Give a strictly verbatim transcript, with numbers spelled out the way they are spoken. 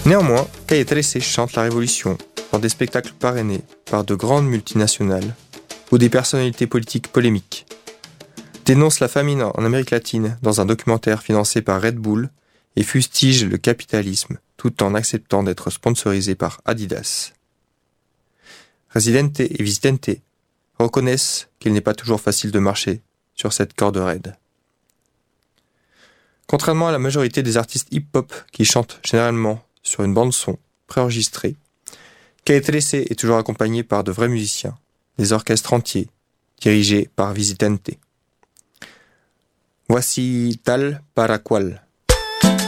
Néanmoins, Calle trece chante la révolution dans des spectacles parrainés par de grandes multinationales ou des personnalités politiques polémiques, dénonce la famine en Amérique latine dans un documentaire financé par Red Bull et fustige le capitalisme tout en acceptant d'être sponsorisé par Adidas. Residente et Visitente reconnaissent qu'il n'est pas toujours facile de marcher sur cette corde raide. Contrairement à la majorité des artistes hip-hop qui chantent généralement sur une bande-son préenregistrée, Calle trece est toujours accompagné par de vrais musiciens, des orchestres entiers, dirigés par Visitente. Voici Tal para Cual.